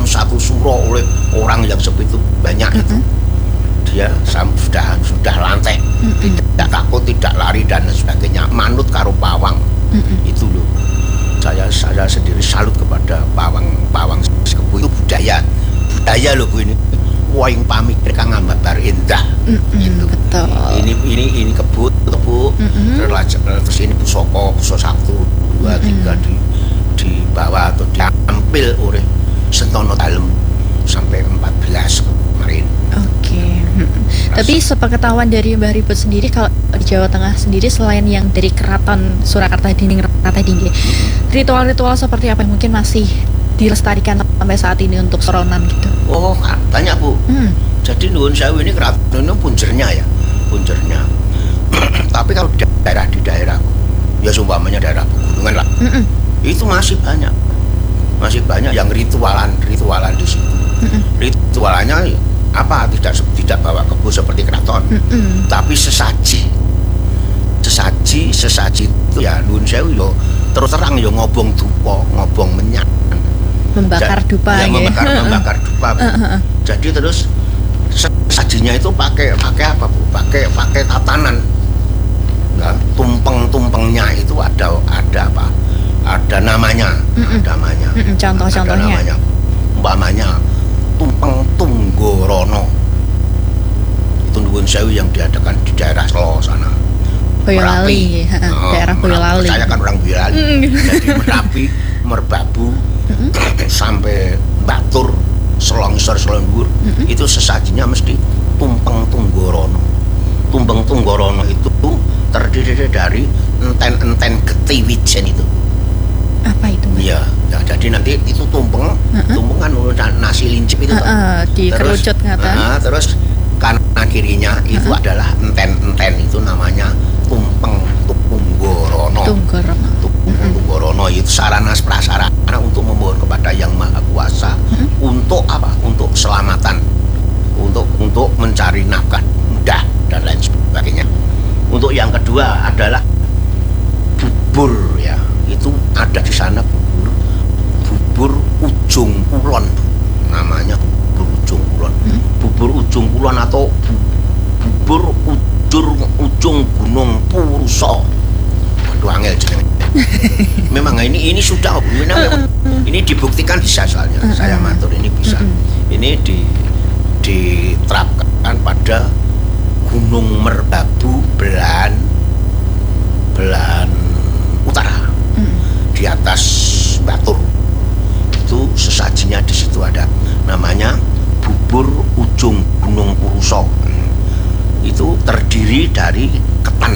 dalam satu suro oleh orang yang sebegitu banyak itu. Dia sudah lantai, tidak takut, tidak lari dan sebagainya, manut karo pawang. Itu loh, saya sendiri salut kepada pawang Skepu. Itu budaya loh Bu ini. Woing pamikir kang gambar indah. Itu betul. Ini kebut terus ini pusaka satu dua tiga di bawah atau diambil oleh Sentono Dalem sampai 14 kemarin. Oke. Tapi sepengetahuan dari Mbah Ribut sendiri, kalau di Jawa Tengah sendiri selain yang dari Keraton Surakarta Dinding Rata Dingge, ritual-ritual seperti apa yang mungkin masih dilestarikan sampai saat ini untuk soronan gitu? Oh, banyak Bu. Jadi Nuwun Sewu ini keraton ini punjernya. Tapi kalau di daerah ya seumpamanya daerah pegunungan lah, itu masih banyak yang ritualan di situ. Ritualannya apa? Tidak bawa kebo seperti keraton, tapi sesaji itu ya Nuwun Sewu yo terus terang yo ngobong dupa, ngobong menyan, membakar dupa ya, membakar dupa. Jadi terus sesajinya itu pakai apa Bu? Pakai tatanan. Nah, tumpengnya itu ada apa? Ada namanya. Contoh-contohnya. Umpamanya tumpeng Tunggorono. Itu Nuwun Sewu yang diadakan di daerah Selo sana. Boyolali, daerah Boyolali. Saya kan orang Boyolali. Jadi Merapi, Merbabu, sampai Batur, Selongsor, Selondur, itu sesajinya mesti tumpeng Tunggorono. Tumpeng Tunggorono itu terdiri dari enten-enten geti wijen itu. Apa itu? Iya, ya, jadi nanti itu tumpeng kan nasi lincip itu kan. Dikerucut ngata. Terus kanan kirinya itu adalah enten-enten, itu namanya tumpeng Tunggorono. Tunggorono itu sarana prasarana untuk memohon kepada Yang Maha Kuasa untuk apa? Untuk keselamatan, untuk mencari nafkah mudah dan lain sebagainya. Untuk yang kedua adalah bubur ya. Itu ada di sana bubur ujung kulon, namanya bubur ujung kulon. Bubur ujung kulon atau bubur ujung Gunung Purusa. Waduh angel jenenge. Memang ini sudah ini dibuktikan bisa, soalnya saya matur ini bisa. Ini diterapkan pada Gunung Merbabu belahan utara, di atas Batur. Itu sesajinya di situ ada, namanya bubur ujung Gunung Purusa. Itu terdiri dari ketan,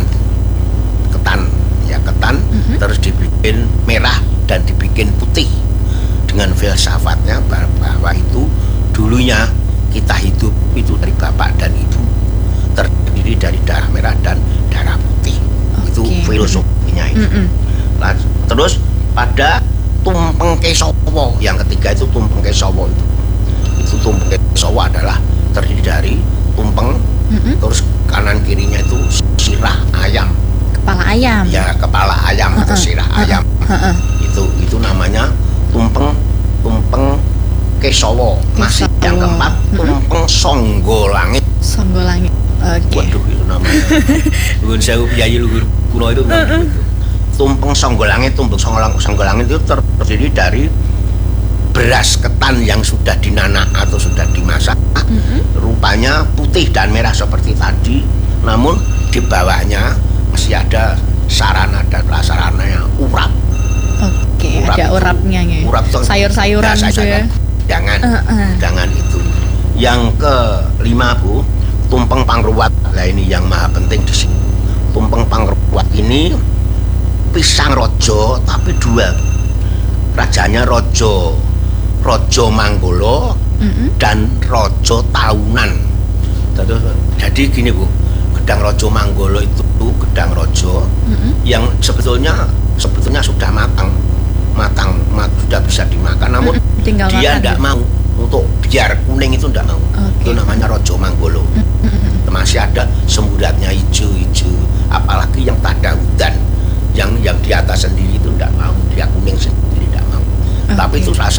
terus dibikin merah dan dibikin putih dengan filsafatnya bahwa itu dulunya kita hidup itu dari bapak dan ibu, terdiri dari darah merah dan darah putih. Itu filosofinya itu. Nah, terus pada tumpeng Kesawa yang ketiga itu tumpeng Kesawa itu tumpeng Kesawa adalah terdiri dari tumpeng, terus kanan kirinya itu sirah ayam, kepala ayam ya, kepala ayam atau sirah ayam. Itu namanya tumpeng Kesawa. Masih yang keempat tumpeng Songgolangit. Waduh, itu namanya Nuwun Sewu piyayi luhur kuno itu tumpeng Songgolangit. Tumpeng Songgolangit itu terdiri dari beras ketan yang sudah dinanak atau sudah dimasak, rupanya putih dan merah seperti tadi, namun di bawahnya masih ada sarana dan prasarana yang urap. Ada urapnya ya. Urap sayur-sayuran gitu ya. Jangan itu. Yang kelima Bu, tumpeng Pangruwat. Nah ini yang maha penting di sini. Tumpeng Pangruwat ini pisang rojo tapi dua. Rajanya Rojo Manggolo dan Rojo Taunan. Jadi gini Bu, gedang Rojo Manggolo itu gedang rojo yang sebetulnya sudah matang, sudah bisa dimakan, namun dia tidak mau, untuk biar kuning itu tidak mau. Itu namanya Rojo Manggolo. Masih ada semburatnya hijau-hijau, apalagi yang tanda hutan, yang di atas sendiri itu tidak mau, dia kuning sendiri tidak mau. Tapi itu rasa